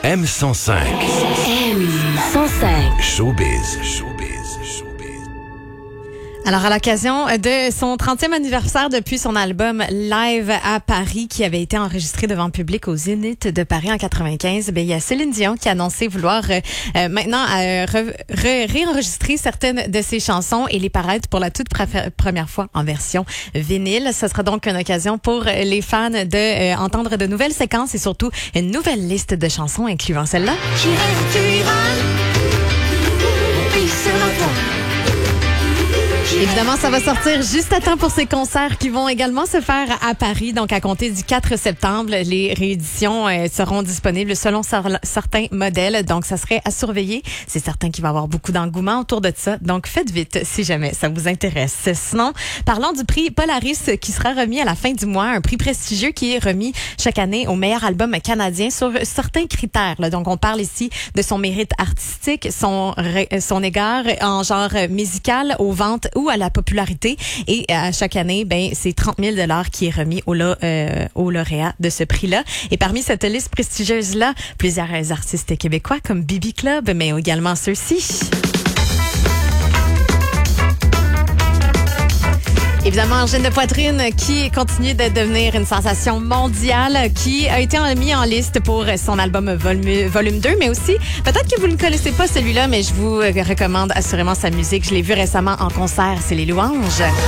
M105. M105. Showbiz. Alors, à l'occasion de son 30e anniversaire depuis son album Live à Paris, qui avait été enregistré devant le public au Zénith de Paris en 95, il y a Céline Dion qui a annoncé vouloir maintenant réenregistrer certaines de ses chansons et les paraître pour la toute première fois en version vinyle. Ce sera donc une occasion pour les fans de entendre de nouvelles séquences et surtout une nouvelle liste de chansons incluant celle-là. Évidemment, ça va sortir juste à temps pour ces concerts qui vont également se faire à Paris. Donc, à compter du 4 septembre, les rééditions seront disponibles selon certains modèles. Donc, ça serait à surveiller. C'est certain qu'il va y avoir beaucoup d'engouement autour de ça. Donc, faites vite si jamais ça vous intéresse. Sinon, parlons du prix Polaris qui sera remis à la fin du mois. Un prix prestigieux qui est remis chaque année au meilleur album canadien sur certains critères. Donc, on parle ici de son mérite artistique, son égard en genre musical, aux ventes ou à la popularité. Et à chaque année, c'est 30 000 $ qui est remis au lauréat de ce prix-là. Et parmi cette liste prestigieuse-là, plusieurs artistes québécois comme Bibi Club, mais également ceux-ci. Évidemment, Gêne de poitrine qui continue de devenir une sensation mondiale, qui a été mis en liste pour son album volume 2, mais aussi, peut-être que vous ne connaissez pas celui-là, mais je vous recommande assurément sa musique. Je l'ai vu récemment en concert, c'est Les Louanges.